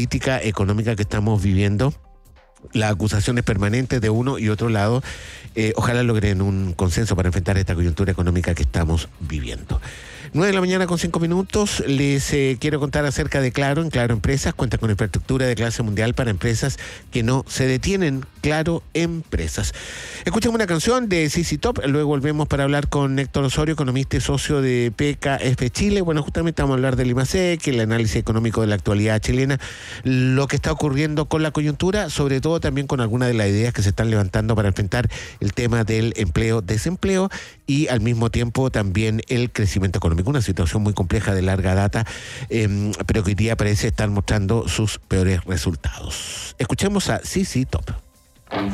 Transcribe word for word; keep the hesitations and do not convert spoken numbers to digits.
política económica que estamos viviendo, las acusaciones permanentes de uno y otro lado, eh, ojalá logren un consenso para enfrentar esta coyuntura económica que estamos viviendo. nueve de la mañana con cinco minutos, les eh, quiero contar acerca de Claro. En Claro Empresas cuenta con infraestructura de clase mundial para empresas que no se detienen. Claro Empresas. Escuchemos una canción de C C Top, luego volvemos para hablar con Héctor Osorio, economista y socio de P K F Chile. Bueno, justamente vamos a hablar del IMASEC, el análisis económico de la actualidad chilena, lo que está ocurriendo con la coyuntura, sobre todo también con algunas de las ideas que se están levantando para enfrentar el tema del empleo-desempleo y al mismo tiempo también el crecimiento económico. Una situación muy compleja de larga data, eh, pero que hoy día parece estar mostrando sus peores resultados. Escuchemos a C C Top.